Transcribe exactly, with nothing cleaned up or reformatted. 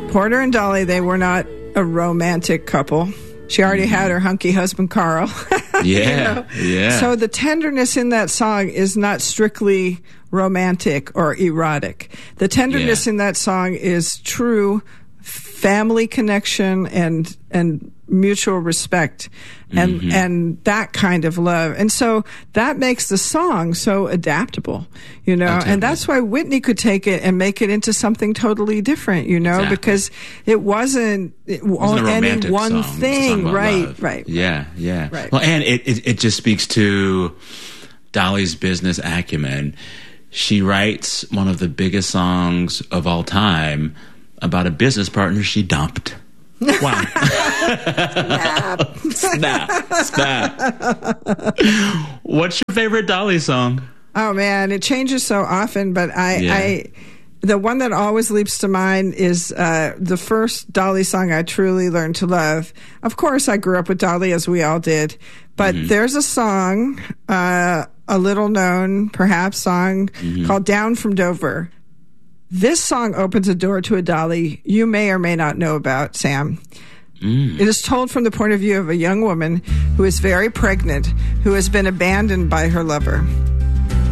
Porter and Dolly, they were not a romantic couple. She already mm-hmm. had her hunky husband, Carl. Yeah, you know? yeah. So the tenderness in that song is not strictly romantic or erotic. The tenderness yeah. in that song is true family connection and and mutual respect and mm-hmm. and that kind of love. And so that makes the song so adaptable, you know. Totally. And that's why Whitney could take it and make it into something totally different, you know, exactly. because it wasn't, it wasn't any one song. thing, right, love. right. Yeah, yeah. Right. Well, and it, it it just speaks to Dolly's business acumen. She writes one of the biggest songs of all time about a business partner she dumped. Wow. Snap. Snap. Snap. What's your favorite Dolly song? Oh, man, it changes so often, but I, Yeah. I the one that always leaps to mind is uh, the first Dolly song I truly learned to love. Of course, I grew up with Dolly, as we all did, but mm-hmm. there's a song, uh, a little known, perhaps, song mm-hmm. called Down from Dover. This song opens a door to a Dolly you may or may not know about, Sam. Mm. It is told from the point of view of a young woman who is very pregnant, who has been abandoned by her lover.